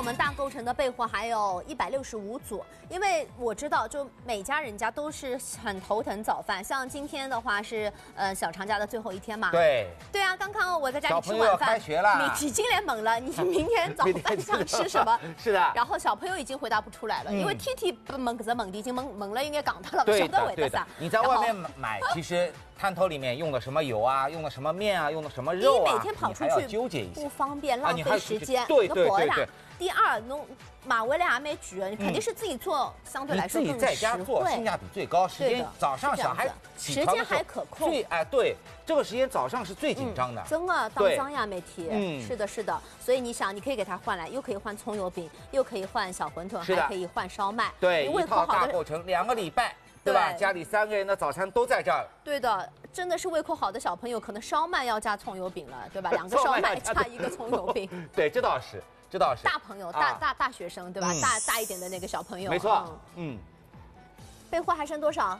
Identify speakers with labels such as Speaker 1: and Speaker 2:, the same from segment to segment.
Speaker 1: 们大购城的备货还有165组，因为我知道，就每家人家都是很头疼早饭。像今天的话是小长假的最后一天嘛。
Speaker 2: 对。
Speaker 1: 对啊，刚刚我在家里吃晚饭，
Speaker 2: 小朋友要开学了，
Speaker 1: 你已经脸懵了，你明天早饭想吃什么？
Speaker 2: 是的。
Speaker 1: 然后小朋友已经回答不出来了，因为 T 懵着懵的已经懵了，应该讲他了，
Speaker 2: 对
Speaker 1: 晓得为的啥？
Speaker 2: 你在外面买，其实摊头里面用的什么油啊，用的什么面啊，用的什么肉啊，
Speaker 1: 你每天跑出去
Speaker 2: 纠结一下，
Speaker 1: 不方便，浪费时间。
Speaker 2: 对。
Speaker 1: 第二，侬买回来还没煮，你肯定是自己做，相对来说更实惠。
Speaker 2: 你自己在家做，性价比最高。时间早上小孩起床的时候，
Speaker 1: 时间还可控。
Speaker 2: 对，这个时间早上是最紧张的。
Speaker 1: 真的，当脏呀媒体。是的，是的。所以你想，你可以给他换来，又可以换葱油饼，又可以换小馄饨，还可以换烧麦。
Speaker 2: 对，一套大购城2个礼拜，对吧？家里3个人的早餐都在这儿。
Speaker 1: 对的。真的是胃口好的小朋友，可能烧麦要加葱油饼了，对吧？2个烧麦加1个葱油饼。
Speaker 2: 对，这倒是。
Speaker 1: 大朋友、大学生，对吧？大一点的那个小朋友。
Speaker 2: 没错。
Speaker 1: 备货还剩多少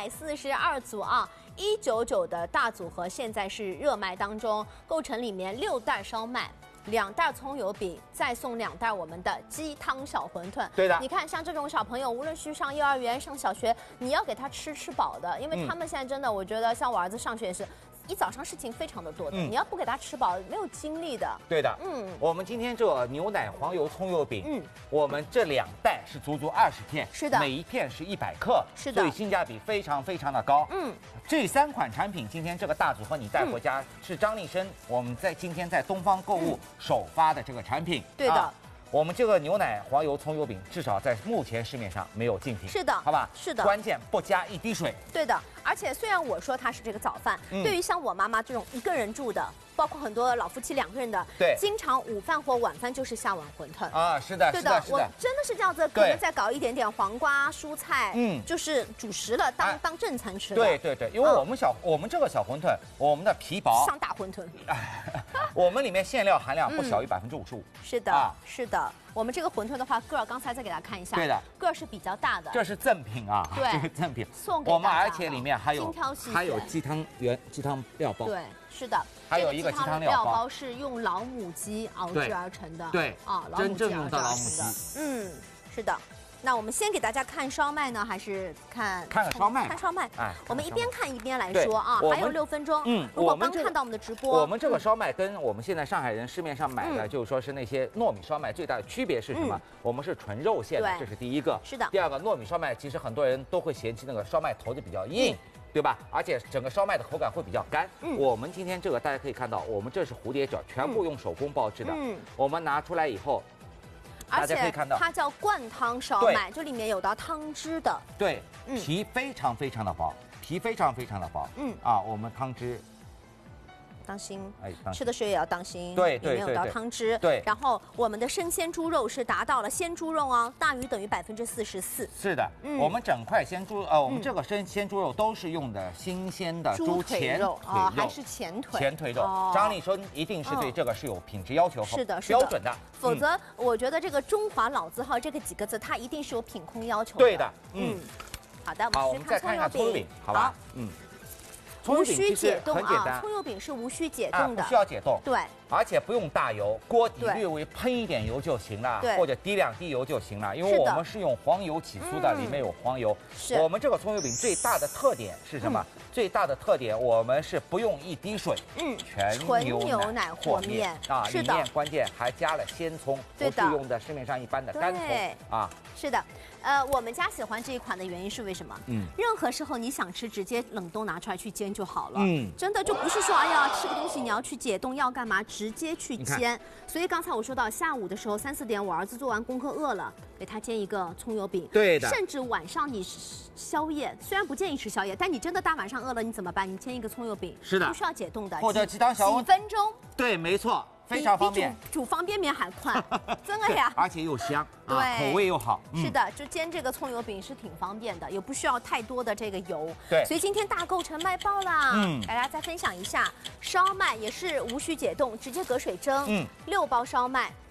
Speaker 1: ？142组啊！199的大组合现在是热卖当中，购城里面6袋烧麦。2袋葱油饼，再送2袋我们的鸡汤小馄饨。
Speaker 2: 对的，
Speaker 1: 你看像这种小朋友，无论是上幼儿园、上小学，你要给他吃饱的，因为他们现在真的，我觉得像我儿子上学也是。一早上事情非常的多的，你要不给他吃饱，没有精力的。
Speaker 2: 对的，我们今天这牛奶黄油葱油饼，我们这2袋是足20片，
Speaker 1: 是的，
Speaker 2: 每一片是100克，
Speaker 1: 是的，
Speaker 2: 所以性价比非常的高。这3款产品今天这个大组合你带回家，是张立生我们今天在东方购物首发的这个产品。
Speaker 1: 对的。
Speaker 2: 我们这个牛奶黄油葱油饼至少在目前市面上没有竞品，
Speaker 1: 是的，
Speaker 2: 好吧？
Speaker 1: 是的，
Speaker 2: 关键不加1滴水。
Speaker 1: 对的，而且虽然我说它是这个早饭，对于像我妈妈这种1个人住的，包括很多老夫妻2个人的，
Speaker 2: 对，
Speaker 1: 经常午饭或晚饭就是下碗馄饨
Speaker 2: 啊，是的，
Speaker 1: 对的，我真的是这样子，可能再搞一点点黄瓜、蔬菜，就是主食了，当正餐吃的。
Speaker 2: 对，因为我们这个小馄饨，我们的皮薄，
Speaker 1: 像大馄饨，
Speaker 2: 我们里面馅料含量不小于55%。
Speaker 1: 是的，是的。我们这个馄饨的话，个儿刚才再给大家看一下，
Speaker 2: 对的，
Speaker 1: 个儿是比较大的，
Speaker 2: 这是赠品啊，
Speaker 1: 对，
Speaker 2: 这是赠品，
Speaker 1: 送给
Speaker 2: 我们，而且里面还有
Speaker 1: 精挑细选，
Speaker 2: 还有鸡汤料包，
Speaker 1: 对，是的，
Speaker 2: 还有一个鸡汤料
Speaker 1: 包是用老母鸡熬制而成的，
Speaker 2: 对
Speaker 1: 啊，
Speaker 2: 真正用到老母鸡，
Speaker 1: 是的。那我们先给大家看烧麦呢，还是看
Speaker 2: 烧麦？
Speaker 1: 看烧麦。
Speaker 2: 哎，
Speaker 1: 我们一边看一边来说啊，还有6分钟。如果刚看到我们的直播，
Speaker 2: 我们这个烧麦跟我们现在上海人市面上买的，就是说是那些糯米烧麦最大的区别是什么？我们是纯肉馅的，这是第一个。
Speaker 1: 是的。
Speaker 2: 第二个，糯米烧麦其实很多人都会嫌弃那个烧麦头子比较硬，对吧？而且整个烧麦的口感会比较干。我们今天这个大家可以看到，我们这是蝴蝶角，全部用手工包制的。我们拿出来以后。
Speaker 1: 而且它叫灌汤烧麦，这里面有到汤汁的。
Speaker 2: 对，皮非常的薄，我们汤汁。
Speaker 1: 当心，吃的时候也要当心，
Speaker 2: 对，
Speaker 1: 里面有到汤汁。
Speaker 2: 对，
Speaker 1: 然后我们的生鲜猪肉是达到了鲜猪肉哦，大于等于44%。
Speaker 2: 是的，我们整块鲜猪，我们这个鲜猪肉都是用的新鲜的猪前腿肉，
Speaker 1: 还是前腿？
Speaker 2: 前腿肉，张立生一定是对这个是有品质要求和标准的，
Speaker 1: 否则我觉得这个中华老字号这个几个字，它一定是有品控要求的。
Speaker 2: 对的，
Speaker 1: 好的，
Speaker 2: 我们再看一下葱油饼，好吧？
Speaker 1: 无需解冻
Speaker 2: 啊，
Speaker 1: 葱油饼是无需解冻的，
Speaker 2: 不需要解冻。
Speaker 1: 对，
Speaker 2: 而且不用大油，锅底略微喷一点油就行了，或者滴2滴油就行了。因为我们是用黄油起酥的，里面有黄油。我们这个葱油饼最大的特点是什么？最大的特点我们是不用1滴水，
Speaker 1: 纯牛奶和面
Speaker 2: 啊，里面关键还加了鲜葱，不是用的市面上一般的干葱啊。
Speaker 1: 是的。我们家喜欢这一款的原因是为什么？任何时候你想吃，直接冷冻拿出来去煎就好了。真的就不是说哎呀吃个东西你要去解冻要干嘛，直接去煎。所以刚才我说到下午的时候3、4点，我儿子做完功课饿了，给他煎一个葱油饼。
Speaker 2: 对的。
Speaker 1: 甚至晚上你宵夜，虽然不建议吃宵夜，但你真的大晚上饿了你怎么办？你煎一个葱油饼，
Speaker 2: 是的，
Speaker 1: 不需要解冻的，
Speaker 2: 或者鸡汤小
Speaker 1: 几分钟。
Speaker 2: 对，没错。非常方便，
Speaker 1: 煮方便面还快，真的呀！
Speaker 2: 而且又香，
Speaker 1: 对，
Speaker 2: 口味又好。
Speaker 1: 是的，就煎这个葱油饼是挺方便的，也不需要太多的这个油。
Speaker 2: 对，
Speaker 1: 所以今天大购城卖爆啦！给大家再分享一下，烧麦也是无需解冻，直接隔水蒸。6包烧麦。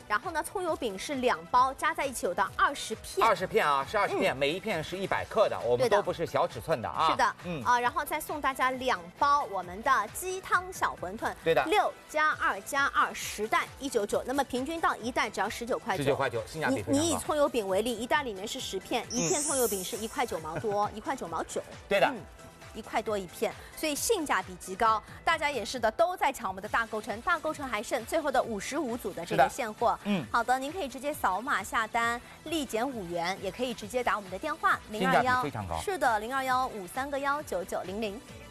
Speaker 1: 然后呢，葱油饼是2包，加在一起有到20片。
Speaker 2: 20片啊，是20片，每一片是100克的，我们都不是小尺寸的啊。
Speaker 1: 是的，然后再送大家2包我们的鸡汤小馄饨。
Speaker 2: 对的
Speaker 1: ，6+2+2，10袋199，那么平均到1袋只要19块9。
Speaker 2: 19块9，性价比非常高。
Speaker 1: 你以葱油饼为例，1袋里面是10片，1片葱油饼是1块9毛多，1块9毛9。
Speaker 2: 对的。
Speaker 1: 1块多1片，所以性价比极高。大家也是的，都在抢我们的大购城，大购城还剩最后的55组的这个现货。好的，您可以直接扫码下单，立减5元，也可以直接打我们的电话
Speaker 2: 性价比非常高。
Speaker 1: 是的，02153个19900。